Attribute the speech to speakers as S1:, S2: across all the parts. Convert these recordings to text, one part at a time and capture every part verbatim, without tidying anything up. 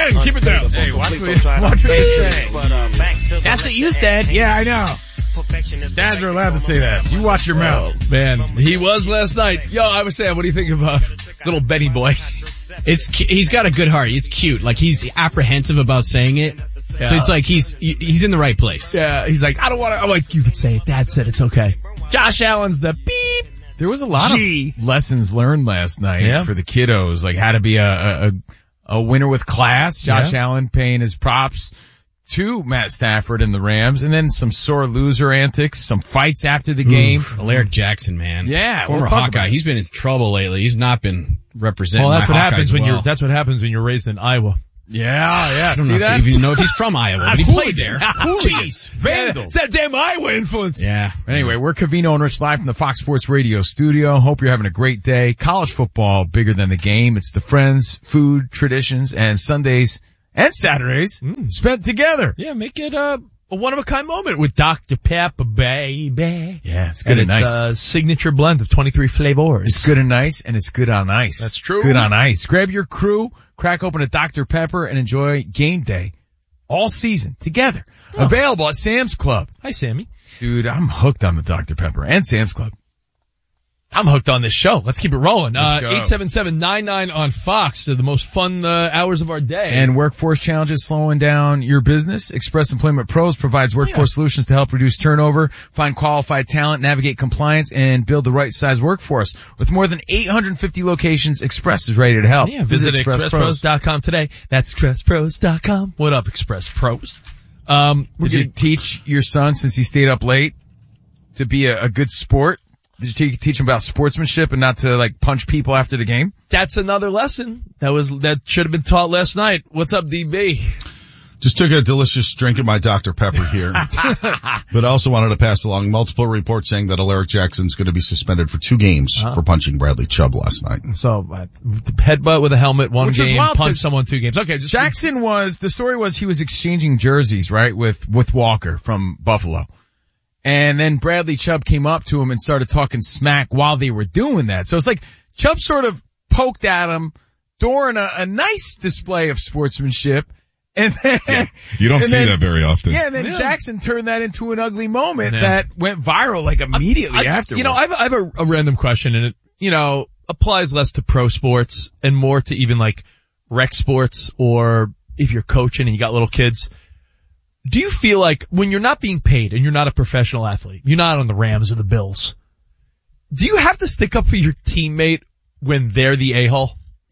S1: Ben, keep it down.
S2: Hey, watch what you, watch what you say.
S3: That's what you said.
S2: Yeah, I know. Dads are allowed to say that. You watch your mouth.
S1: Man, he was last night. Yo, I was saying, what do you think of uh, little Benny boy?
S4: It's he's got a good heart. It's cute. Like he's apprehensive about saying it. Yeah. So it's like he's he's in the right place.
S1: Yeah, he's like, I don't want to. I'm like, you could say it. Dad said it's okay.
S2: Josh Allen's the beep. There was a lot
S1: G.
S2: of lessons learned last night
S1: yeah.
S2: for the kiddos, like how to be a a, a winner with class. Josh
S1: yeah.
S2: Allen paying his props to Matt Stafford and the Rams, and then some sore loser antics, some fights after the game.
S4: Oof. Alaric Jackson, man.
S2: Yeah.
S4: Former
S2: we'll
S4: Hawkeye. He's been in trouble lately. He's not been representing
S1: Well, that's
S4: my
S1: what
S4: Hawkeyes
S1: happens when
S4: well.
S1: you're, that's what happens when you're raised in Iowa.
S2: Yeah, yeah.
S4: I don't
S2: See
S4: know
S2: that?
S4: if you even know if he's from Iowa, but he played there.
S2: Jeez. Vandal.
S1: It's that damn Iowa influence.
S4: Yeah.
S2: Anyway, we're Covino and Rich live from the Fox Sports Radio studio. Hope you're having a great day. College football, bigger than the game. It's the friends, food, traditions, and Sundays and Saturdays mm. spent together.
S1: Yeah, make it uh, a one-of-a-kind moment with Doctor Pepper, baby.
S2: Yeah, it's good and,
S1: and
S2: nice.
S1: It's a signature blend of twenty-three flavors.
S2: It's good and nice, and it's good on ice.
S1: That's true.
S2: Good on ice. Grab your crew, crack open a Doctor Pepper, and enjoy game day all season together. Oh. Available at Sam's Club.
S1: Hi, Sammy.
S2: Dude, I'm hooked on the Doctor Pepper and Sam's Club.
S1: I'm hooked on this show. Let's keep it rolling.
S2: Let's
S1: uh, eight seven seven nine nine on Fox. They're the most fun uh, hours of our day.
S2: And workforce challenges slowing down your business. Express Employment Pros provides workforce yeah. solutions to help reduce turnover, find qualified talent, navigate compliance, and build the right size workforce. With more than eight hundred fifty locations, Express is ready to help.
S1: Yeah, visit, visit express pros dot com today. That's express pros dot com. What up, Express Pros? Um,
S2: Did you teach your son, since he stayed up late, to be a, a good sport? Did you teach him about sportsmanship and not to like punch people after the game?
S1: That's another lesson that was that should have been taught last night. What's up, D B?
S5: Just took a delicious drink of my Doctor Pepper here. But I also wanted to pass along multiple reports saying that Alaric Jackson's going to be suspended for two games uh-huh. for punching Bradley Chubb last night.
S1: So, uh, headbutt with a helmet, one
S2: Which
S1: game, punch someone two games. Okay, just
S2: Jackson was, the story was he was exchanging jerseys, right, with, with Walker from Buffalo. And then Bradley Chubb came up to him and started talking smack while they were doing that. So it's like Chubb sort of poked at him during a, a nice display of sportsmanship. And then,
S6: yeah, you don't see
S2: then,
S6: that very often.
S2: Yeah, and then yeah. Jackson turned that into an ugly moment
S1: yeah.
S2: that went viral like immediately
S1: I, I,
S2: after.
S1: You know, I have, I have a, a random question, and it, you know, applies less to pro sports and more to even like rec sports, or if you're coaching and you got little kids. Do you feel like when you're not being paid and you're not a professional athlete, you're not on the Rams or the Bills, do you have to stick up for your teammate when they're the a-hole?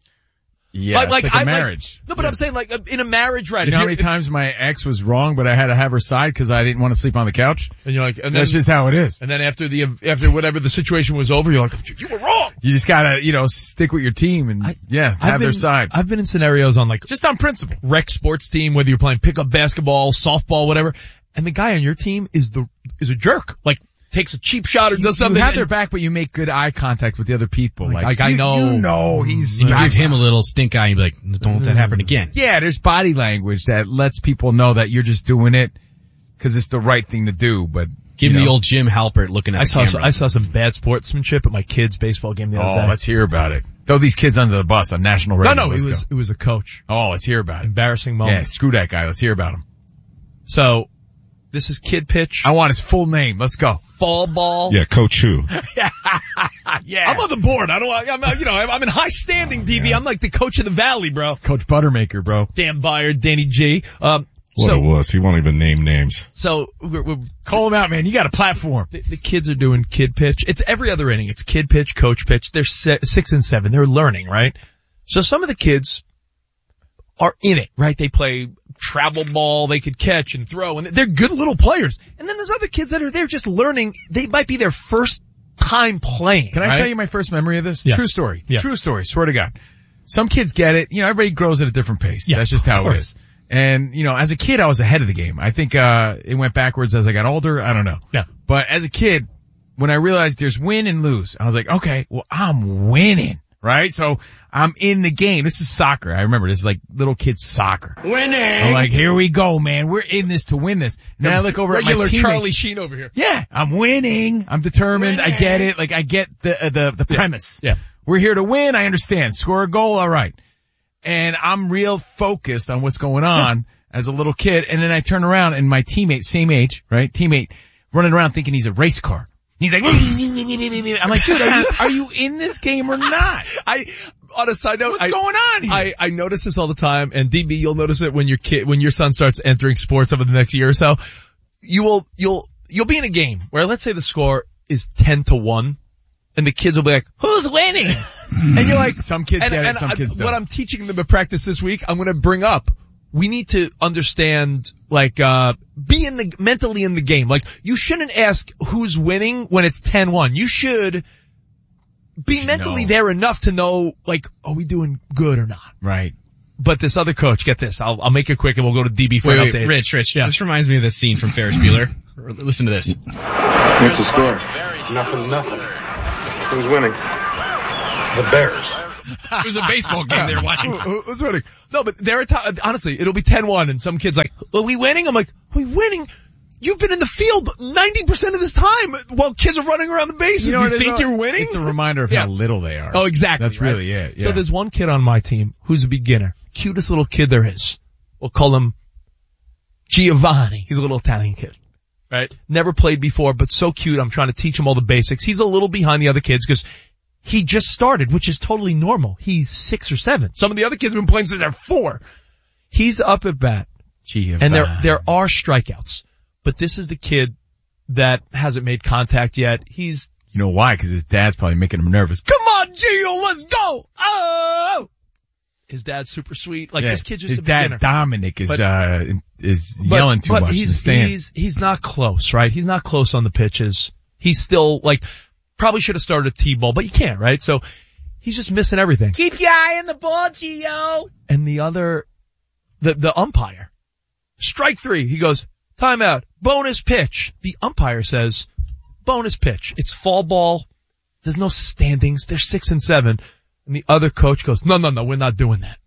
S2: Yeah,
S1: like,
S2: it's
S1: like,
S2: like a
S1: I,
S2: marriage.
S1: Like, no, but
S2: yeah.
S1: I'm saying like in a marriage, right?
S2: You know how many times my ex was wrong, but I had to have her side because I didn't want to sleep on the couch?
S1: And you're like, and then,
S2: that's just how it is.
S1: And then after the, after whatever the situation was over, you're like, you were wrong.
S2: You just gotta, you know, stick with your team and, I, yeah, have
S1: I've
S2: their
S1: been,
S2: side.
S1: I've been in scenarios on like,
S2: just on principle.
S1: Rec sports team, whether you're playing pickup basketball, softball, whatever, and the guy on your team is the, is a jerk. Like, takes a cheap shot or
S2: you,
S1: does something.
S2: You have their back, but you make good eye contact with the other people. Like,
S1: like
S2: you,
S1: I know.
S2: You know he's,
S4: you give him a little stink eye and be like, don't let that happen again.
S2: Yeah, there's body language that lets people know that you're just doing it because it's the right thing to do, but.
S4: Give him
S2: know.
S4: the old Jim Halpert looking at
S1: I
S4: the
S1: saw
S4: camera.
S1: Some, I saw some bad sportsmanship at my kid's baseball game the other
S2: oh,
S1: day.
S2: Oh, let's hear about it. Throw these kids under the bus on national radio.
S1: No, no,
S2: let's
S1: it was,
S2: go.
S1: it was a coach.
S2: Oh, let's hear about it.
S1: Embarrassing moment.
S2: Yeah, screw that guy. Let's hear about him.
S1: So, this is kid pitch.
S2: I want his full name. Let's go.
S1: Fall ball.
S6: Yeah, Coach Who.
S1: yeah. I'm on the board. I don't want, I'm, you know, I'm in high standing, D B. I'm like the coach of the valley, bro.
S2: It's Coach Buttermaker, bro.
S1: Dan Byer, Danny G. Um,
S6: What
S1: so,
S6: it was. He won't even name names.
S1: So, we're, we're,
S2: call him out, man. You got a platform.
S1: The, the kids are doing kid pitch. It's every other inning. It's kid pitch, coach pitch. They're se- six and seven. They're learning, right? So some of the kids are in it, right? They play travel ball. They could catch and throw, and they're good little players. And then there's other kids that are there just learning. They might be their first time playing.
S2: Can I
S1: right?
S2: tell you my first memory of this?
S1: Yeah.
S2: True story.
S1: Yeah.
S2: True story. Swear to God. Some kids get it. You know, everybody grows at a different pace.
S1: Yeah,
S2: That's just how it is. And, you know, as a kid, I was ahead of the game. I think, uh, it went backwards as I got older. I don't know.
S1: Yeah.
S2: But as a kid, when I realized there's win and lose, I was like, okay, well, I'm winning, right? So I'm in the game. This is soccer. I remember this is like little kid soccer.
S3: Winning.
S2: I'm like, here we go, man. We're in this to win this. And then I look over
S1: Regular
S2: at my teammate.
S1: Charlie Sheen over here.
S2: Yeah. I'm winning. I'm determined.
S3: Winning.
S2: I get it. Like I get the, uh, the, the premise.
S1: Yeah.
S2: We're here to win. I understand. Score a goal. All right. and I'm real focused on what's going on as a little kid, and then I turn around and my teammate, same age, right, teammate, running around thinking he's a race car. He's like, I'm like, dude, are you, are you in this game or not?
S1: I, on a side note,
S2: What's
S1: I,
S2: going on here?
S1: I, I notice this all the time, and D B, you'll notice it when your kid, when your son starts entering sports over the next year or so. You will, you'll, you'll be in a game where let's say the score is ten to one, and the kids will be like, who's winning? And you're like,
S2: some kids
S1: and,
S2: get it,
S1: and
S2: some
S1: I,
S2: kids don't.
S1: What I'm teaching them at practice this week, I'm going to bring up. We need to understand, like, uh, be in the, mentally in the game. Like, you shouldn't ask who's winning when it's ten one. You should be mentally
S2: know.
S1: there enough to know, like, are we doing good or not?
S2: Right.
S1: But this other coach, get this, I'll, I'll make it quick and we'll go to D B for
S4: Wait,
S1: an
S4: wait,
S1: update.
S4: Rich, Rich,
S1: Yeah.
S4: this reminds me of the scene from Ferris Bueller. Listen to this.
S7: What's the score? Nothing, nothing. Who's winning? The Bears.
S4: It was a baseball game they were watching.
S1: Who- who- Who's winning? No, but there are times, honestly, it'll be ten one and some kid's like, are we winning? I'm like, are we winning? You've been in the field ninety percent of this time while kids are running around the bases. You,
S2: know what it
S1: think
S2: is?
S1: you're winning?
S2: It's a reminder of
S1: Yeah.
S2: how little they are.
S1: Oh, exactly.
S2: That's
S1: right?
S2: really it. Yeah.
S1: So there's one kid on my team who's a beginner. Cutest little kid there is. We'll call him Giovanni. He's a little Italian kid. Right? Never played before, but so cute. I'm trying to teach him all the basics. He's a little behind the other kids because he just started, which is totally normal. He's six or seven. Some of the other kids have been playing since they're four. He's up at bat.
S2: Giovanni.
S1: And there, there are strikeouts. But this is the kid that hasn't made contact yet. He's,
S2: You know why? Because his dad's probably making him nervous.
S1: come on, Gio, let's go! Oh! His dad's super sweet. Like,
S2: Yeah.
S1: this kid's just
S2: his
S1: a
S2: dad
S1: beginner.
S2: Dominic is
S1: But-
S2: uh is
S1: But-
S2: yelling too
S1: but
S2: much in the
S1: he's,
S2: stands.
S1: he's, he's not close, right? He's not close on the pitches. He's still, like, probably should have started a T-ball, but you can't, right? So, he's just missing everything.
S3: Keep your eye on the ball, Gio.
S1: And the other, the, the umpire, strike three, he goes, timeout, bonus pitch. The umpire says, bonus pitch. It's fall ball. There's no standings. They're six and seven. And the other coach goes, no, no, no, we're not doing that.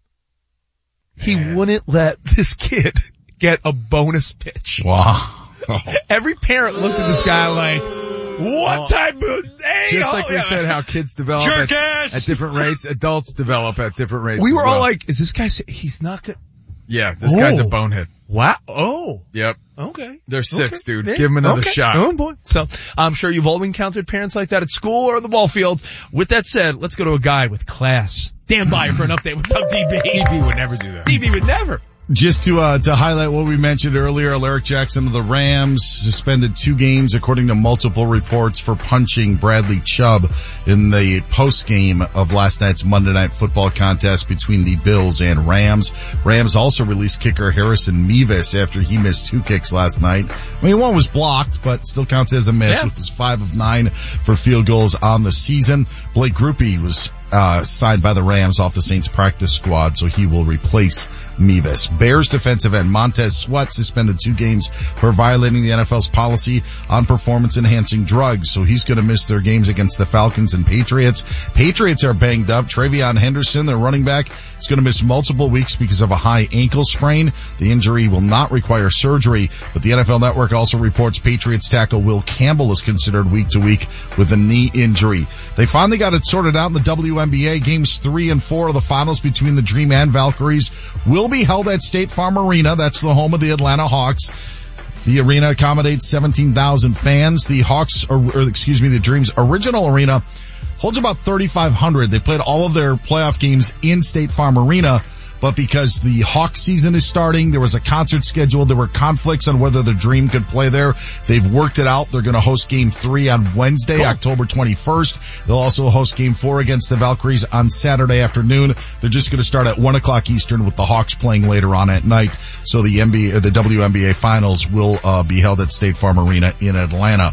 S1: He
S2: Man.
S1: wouldn't let this kid get a bonus pitch.
S5: Wow.
S1: Every parent looked at this guy like, what
S2: Well,
S1: type of, hey,
S2: Just
S1: oh,
S2: like we
S1: yeah.
S2: said how kids develop
S1: Jerk
S2: at,
S1: ass.
S2: at different rates, adults develop at different rates.
S1: We
S2: as
S1: were all
S2: well.
S1: like, is this guy, se- he's not good.
S2: yeah, this guy's a
S1: Oh.
S2: bonehead.
S1: Wow. Oh,
S2: Yep.
S1: okay.
S2: They're six,
S1: Okay.
S2: dude.
S1: Yeah.
S2: Give him another
S1: Okay.
S2: shot.
S1: Oh boy. So I'm sure you've all encountered parents like that at school or on the ball field. With that said, let's go to a guy with class. Dan Byer for an update. What's up, D B?
S2: D B would never do that.
S1: D B would never.
S5: Just to uh to highlight what we mentioned earlier, Alaric Jackson of the Rams suspended two games according to multiple reports for punching Bradley Chubb in the post-game of last night's Monday Night Football contest between the Bills and Rams. Rams also released kicker Harrison Mevis after he missed two kicks last night. I mean, one was blocked, but still counts as a miss.
S1: Yeah.
S5: It was five of nine for field goals on the season. Blake Grupe was uh signed by the Rams off the Saints practice squad, so he will replace Mevis. Bears defensive end Montez Sweat suspended two games for violating the N F L's policy on performance-enhancing drugs, so he's going to miss their games against the Falcons and Patriots. Patriots are banged up. Travion Henderson, their running back, is going to miss multiple weeks because of a high ankle sprain. The injury will not require surgery, but the N F L Network also reports Patriots tackle Will Campbell is considered week to week with a knee injury. They finally got it sorted out in the W N B A. Games three and four of the finals between the Dream and Valkyries will be held at State Farm Arena. That's the home of the Atlanta Hawks. The arena accommodates seventeen thousand fans. The Hawks, or, or excuse me, the Dream's original arena holds about thirty-five hundred. They played all of their playoff games in State Farm Arena, but because the Hawks season is starting, there was a concert scheduled. There were conflicts on whether the Dream could play there. They've worked it out. They're going to host game three on Wednesday, October twenty-first. They'll also host game four against the Valkyries on Saturday afternoon. They're just going to start at one o'clock Eastern with the Hawks playing later on at night. So the N B A, or the W N B A finals will uh, be held at State Farm Arena in Atlanta.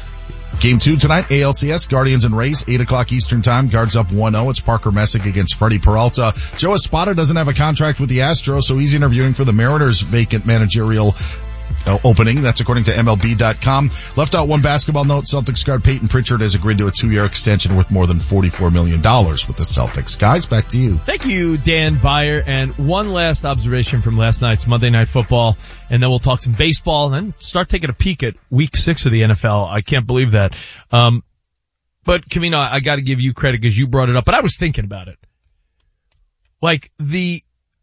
S5: Game two tonight, A L C S, Guardians and Rays, eight o'clock Eastern time, Guards up one oh. It's Parker Messick against Freddie Peralta. Joe Espada doesn't have a contract with the Astros, so he's interviewing for the Mariners' vacant managerial uh, opening. That's according to M L B dot com. Left out one basketball note. Celtics guard Peyton Pritchard has agreed to a two-year extension worth more than forty-four million dollars with the Celtics. Guys, back to you.
S1: Thank you, Dan Byer. And one last observation from last night's Monday Night Football, and then we'll talk some baseball and then start taking a peek at week six of the N F L. I can't believe that. Um, but Covino, I gotta give you credit because you brought it up, but I was thinking about it. Like the,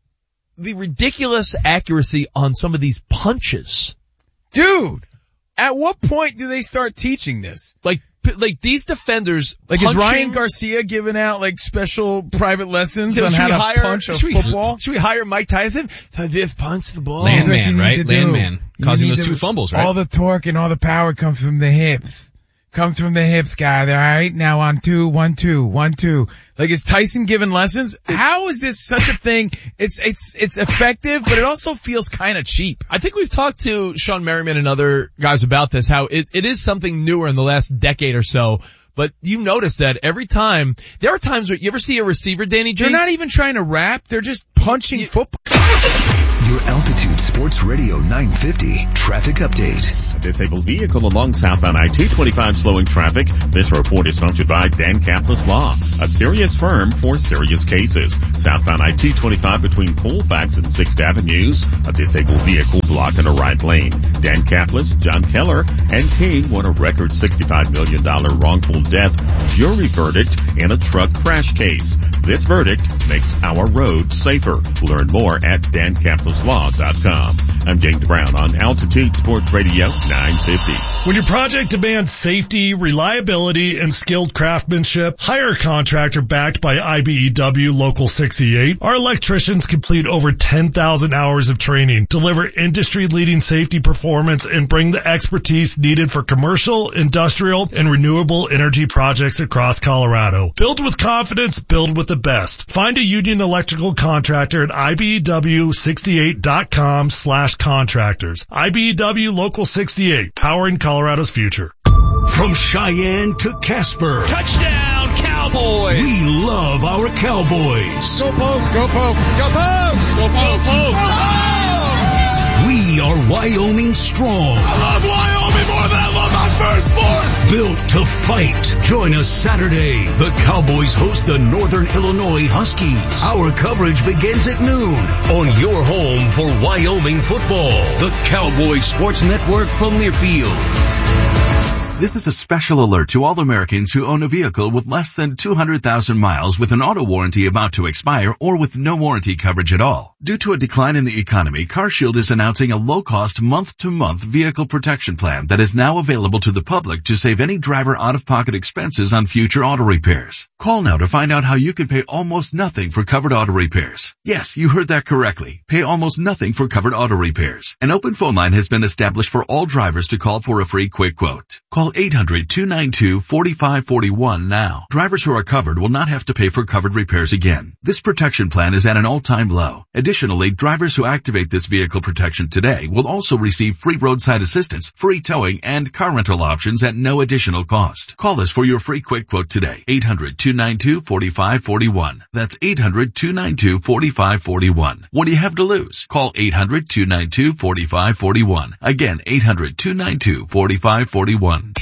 S1: the ridiculous accuracy on some of these punches.
S2: Dude, at what point do they start teaching this?
S1: Like, like these defenders,
S2: like
S1: punching,
S2: is Ryan Garcia giving out like special private lessons on how to
S1: hire,
S2: punch a
S1: should
S2: football?
S1: We, should we hire Mike Tyson to just punch the ball?
S4: Landman, right? Landman,
S2: do.
S4: causing those
S2: to,
S4: two fumbles, right?
S2: All the torque and all the power comes from the hips. Comes from the hips, guy. All right, now on two, one, two, one, two. Like, is Tyson giving lessons? How is this such a thing? It's it's it's effective, but it also feels kind of cheap.
S1: I think we've talked to Sean Merriman and other guys about this. How it it is something newer in the last decade or so. But you notice that every time, there are times where you ever see a receiver, Danny G?
S2: They're not even trying to rap. They're just punching you, football.
S8: Your Altitude Sports Radio nine fifty traffic update.
S9: A disabled vehicle along southbound I two twenty-five slowing traffic. This report is sponsored by Dan Kaplan's Law, a serious firm for serious cases. Southbound I two twenty-five between Colfax and sixth Avenues. A disabled vehicle blocked in a right lane. Dan Kaplan's, John Keller, and team won a record sixty-five million dollars wrongful death jury verdict in a truck crash case. This verdict makes our roads safer. Learn more at dan kaplan's law dot com. I'm James Brown on Altitude Sports Radio nine fifty.
S10: When your project demands safety, reliability, and skilled craftsmanship, hire a contractor backed by I B E W Local sixty-eight. Our electricians complete over ten thousand hours of training, deliver industry-leading safety performance, and bring the expertise needed for commercial, industrial, and renewable energy projects across Colorado. Build with confidence, build with the best. Find a union electrical contractor at I B E W sixty-eight dot com slash contractors. I B E W Local sixty-eight, powering Colorado's future.
S8: From Cheyenne to Casper.
S3: Touchdown, Cowboys!
S8: We love our Cowboys.
S5: Go Pokes, go Pokes, go Pokes!
S3: Go Pokes! Go Pokes!
S8: We are Wyoming strong.
S3: I love Wyoming more than I love my firstborn!
S8: Built to fight. Join us Saturday. The Cowboys host the Northern Illinois Huskies. Our coverage begins at noon on your home for Wyoming football. The Cowboys Sports Network from Learfield.
S11: This is a special alert to all Americans who own a vehicle with less than two hundred thousand miles with an auto warranty about to expire or with no warranty coverage at all. Due to a decline in the economy, CarShield is announcing a low-cost month-to-month vehicle protection plan that is now available to the public to save any driver out-of-pocket expenses on future auto repairs. Call now to find out how you can pay almost nothing for covered auto repairs. Yes, you heard that correctly. Pay almost nothing for covered auto repairs. An open phone line has been established for all drivers to call for a free quick quote. Call eight hundred, two nine two, four five four one now. Drivers who are covered will not have to pay for covered repairs again. This protection plan is at an all-time low. Additionally, drivers who activate this vehicle protection today will also receive free roadside assistance, free towing, and car rental options at no additional cost. Call us for your free quick quote today. eight hundred, two nine two, four five four one. That's eight hundred, two nine two, four five four one. What do you have to lose? Call eight hundred, two nine two, four five four one. Again, eight hundred, two nine two, four five four one.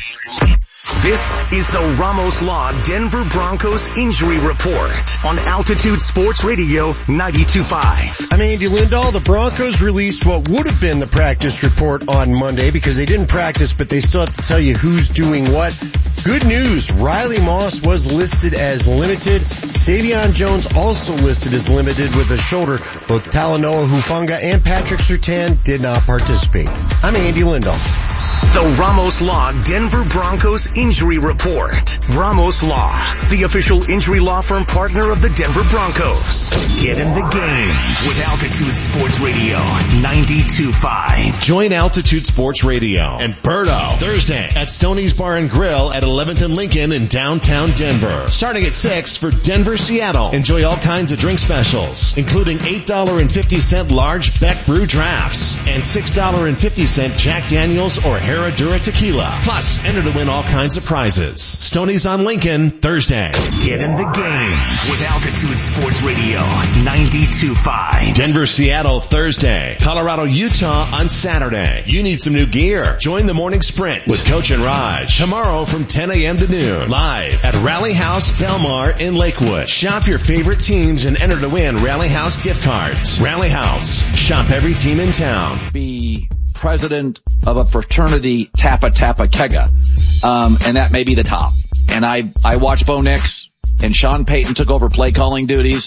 S8: This is the Ramos Law Denver Broncos Injury Report on Altitude Sports Radio ninety-two point five.
S12: I'm Andy Lindahl. The Broncos released what would have been the practice report on Monday because they didn't practice, but they still have to tell you who's doing what. Good news, Riley Moss was listed as limited. Savion Jones also listed as limited with a shoulder. Both Talanoa Hufanga and Patrick Surtain did not participate. I'm Andy Lindahl.
S8: The Ramos Law Denver Broncos Injury Report. Ramos Law, the official injury law firm partner of the Denver Broncos. Get in the game with Altitude Sports Radio ninety-two point five.
S13: Join Altitude Sports Radio and Birdo Thursday at Stoney's Bar and Grill at eleventh and Lincoln in downtown Denver. Starting at six for Denver, Seattle. Enjoy all kinds of drink specials, including eight dollars and fifty cents large Beck Brew drafts and six dollars and fifty cents Jack Daniels or Herradura Tequila. Plus, enter to win all kinds of prizes. Stoney's on Lincoln, Thursday.
S8: Get in the game with Altitude Sports Radio ninety-two point five.
S13: Denver, Seattle, Thursday. Colorado, Utah on Saturday. You need some new gear. Join the morning sprint with Coach and Raj tomorrow from ten a.m. to noon. Live at Rally House Belmar in Lakewood. Shop your favorite teams and enter to win Rally House gift cards. Rally House. Shop every team in town.
S14: Be president of a fraternity, Tappa Tappa Kega. Um, and that may be the top. And I, I watched Bo Nix and Sean Payton took over play calling duties.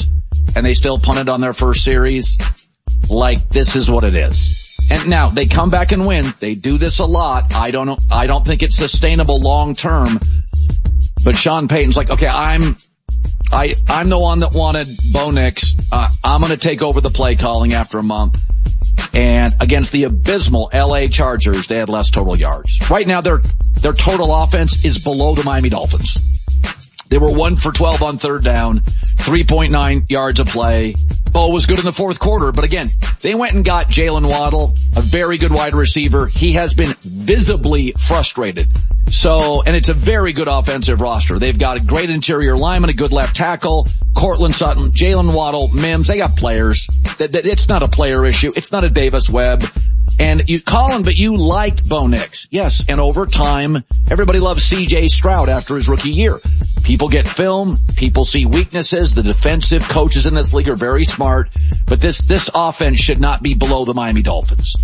S14: and they still punted on their first series, like this is what it is. And now they come back and win. They do this a lot. I don't know. I don't think it's sustainable long term. But Sean Payton's like, okay, I'm, I, I'm the one that wanted Bo Nix. Uh, I'm going to take over the play calling after a month. And against the abysmal L A Chargers, they had less total yards. Right now, their, their total offense is below the Miami Dolphins. They were one for twelve on third down, three point nine yards a play. Bo was good in the fourth quarter, but again, they went and got Jalen Waddle, a very good wide receiver. He has been visibly frustrated. So, and it's a very good offensive roster. They've got a great interior lineman, a good left tackle, Cortland Sutton, Jalen Waddle, Mims. They got players. It's not a player issue. It's not a Davis Webb. And you, Colin, but you liked Bo Nix. Yes, and over time, everybody loves C J Stroud after his rookie year. People get film, people see weaknesses. The defensive coaches in this league are very smart, but this, this offense should not be below the Miami Dolphins.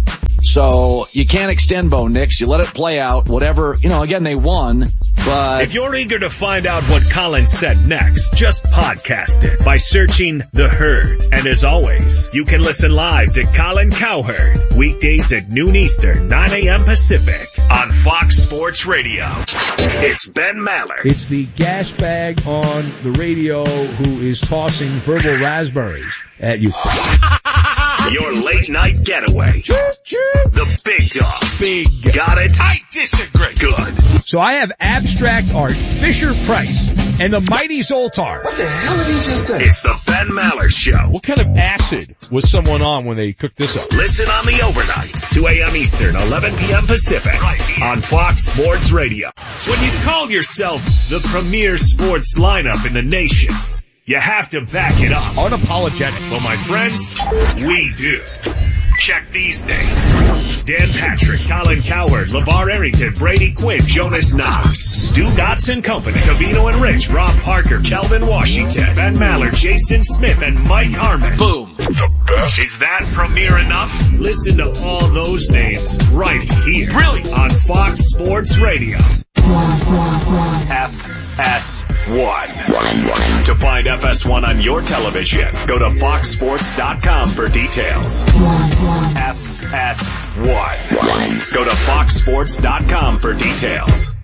S14: So you can't extend Bo Nix. You let it play out, whatever, you know, again, they won, but.
S15: If you're eager to find out what Colin said next, just podcast it by searching The Herd. And as always, you can listen live to Colin Cowherd weekdays at noon Eastern, nine a.m. Pacific on Fox Sports Radio. It's Ben Maller.
S16: It's the gas bag on the radio who is tossing verbal raspberries at you.
S15: Your late night getaway. The big dog. Big. Got it? I disagree. Good.
S16: So I have abstract art, Fisher Price, and the mighty Zoltar.
S3: What the hell did he just say?
S15: It's the Ben Maller Show.
S17: What kind of acid was someone on when they cooked this up?
S15: Listen on the overnights, two a.m. Eastern, eleven p.m. Pacific, right on Fox Sports Radio. When you call yourself the premier sports lineup in the nation, you have to back it up.
S17: Unapologetic.
S15: Well, my friends, we do. Check these names. Dan Patrick, Colin Cowherd, LeVar Arrington, Brady Quinn, Jonas Knox, Stu Dotson Company, Cavino and Rich, Rob Parker, Kelvin Washington, Ben Maller, Jason Smith, and Mike Harmon.
S14: Boom.
S15: The best. Is that premier enough? Listen to all those names right here. Really? On Fox Sports Radio. F S one. To find F S one on your television, go to fox sports dot com for details. F S one. Go to fox sports dot com for details.